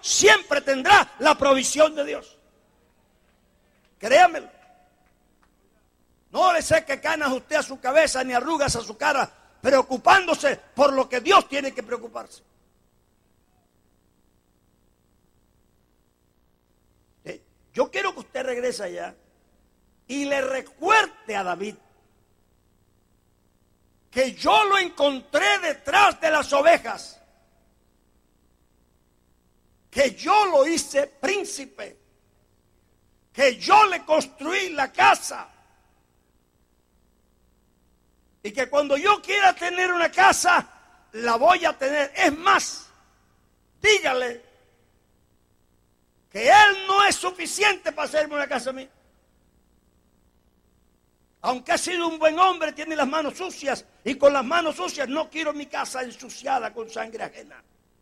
siempre tendrá la provisión de Dios. Créamelo. No le seque canas usted a su cabeza ni arrugas a su cara, preocupándose por lo que Dios tiene que preocuparse. Yo quiero que usted regrese allá y le recuerde a David que yo lo encontré detrás de las ovejas, que yo lo hice príncipe, que yo le construí la casa, y que cuando yo quiera tener una casa, la voy a tener. Es más, dígale que él no es suficiente para hacerme una casa a mí. Aunque ha sido un buen hombre, tiene las manos sucias, y con las manos sucias no quiero mi casa ensuciada con sangre ajena.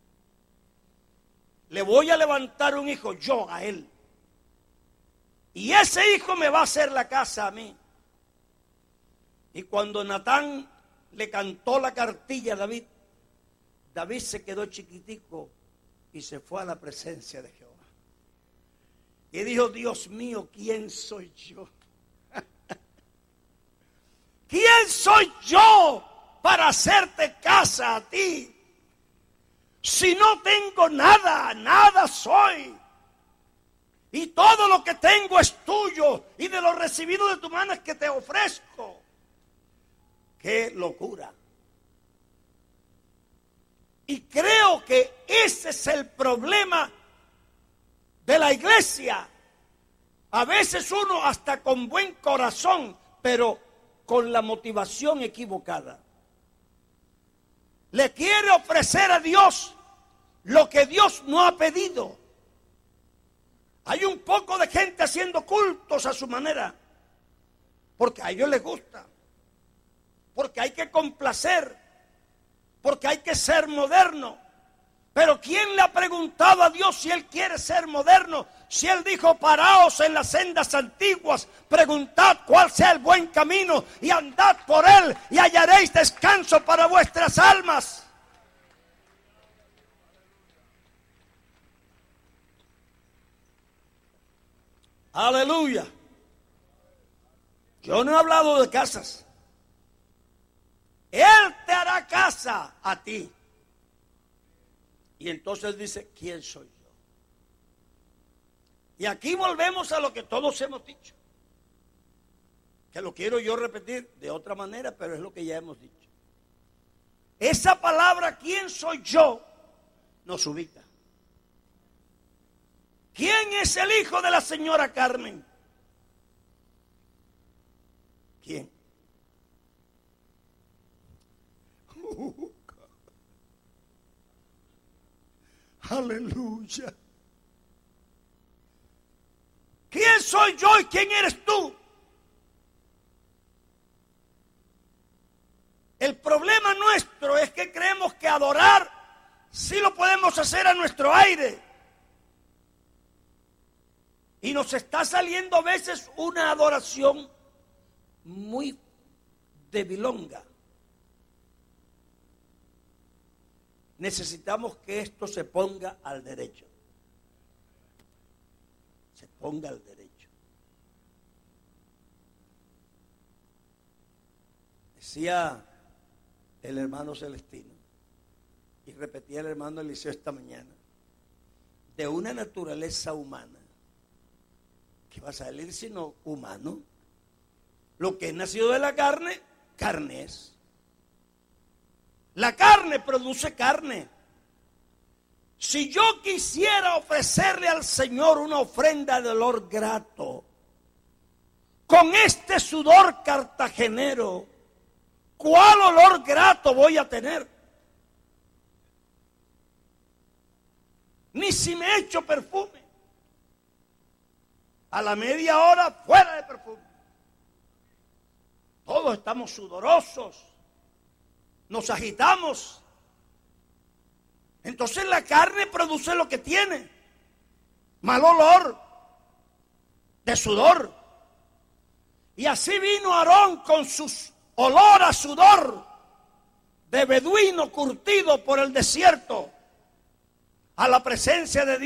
Le voy a levantar un hijo yo a él, y ese hijo me va a hacer la casa a mí. Y cuando Natán le cantó la cartilla a David, David se quedó chiquitico y se fue a la presencia de Jehová. Y dijo: Dios mío, ¿quién soy yo? ¿Quién soy yo para hacerte casa a ti? Si no tengo nada, nada soy. Y todo lo que tengo es tuyo, y de lo recibido de tu mano es que te ofrezco. ¡Qué locura! Y creo que ese es el problema de la iglesia. A veces uno hasta con buen corazón, pero con la motivación equivocada, le quiere ofrecer a Dios lo que Dios no ha pedido. Hay un poco de gente haciendo cultos a su manera, porque a ellos les gusta, porque hay que complacer, porque hay que ser moderno. Pero ¿quién le ha preguntado a Dios si Él quiere ser moderno? Si Él dijo: paraos en las sendas antiguas, preguntad cuál sea el buen camino y andad por él, y hallaréis descanso para vuestras almas. Aleluya. Yo no he hablado de casas. Él te hará casa a ti. Y entonces dice: ¿quién soy yo? Y aquí volvemos a lo que todos hemos dicho, que lo quiero yo repetir de otra manera, pero es lo que ya hemos dicho. Esa palabra ¿quién soy yo? Nos ubica. ¿Quién es el hijo de la señora Carmen? ¿Quién? Aleluya. ¿Quién soy yo y quién eres tú? El problema nuestro es que creemos que adorar sí lo podemos hacer a nuestro aire. Y nos está saliendo a veces una adoración muy debilonga. Necesitamos que esto se ponga al derecho. Se ponga al derecho. Decía el hermano Celestino, y repetía el hermano Eliseo esta mañana, de una naturaleza humana, ¿qué va a salir sino humano? Lo que es nacido de la carne, carne es. La carne produce carne. Si yo quisiera ofrecerle al Señor una ofrenda de olor grato, con este sudor cartagenero, ¿cuál olor grato voy a tener? Ni si me echo perfume. A la media hora fuera de perfume. Todos estamos sudorosos. Nos agitamos. Entonces la carne produce lo que tiene: mal olor, de sudor. Y así vino Aarón con su olor a sudor de beduino curtido por el desierto a la presencia de Dios.